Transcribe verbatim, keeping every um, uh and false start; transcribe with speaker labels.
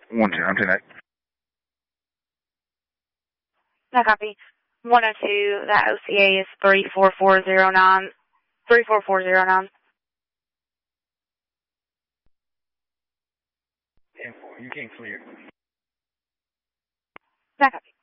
Speaker 1: one ten, I'm ten eight.
Speaker 2: No copy. one oh two, that O C A is three four four zero nine. three four four zero nine.
Speaker 1: ten four, you can't clear.
Speaker 2: No copy.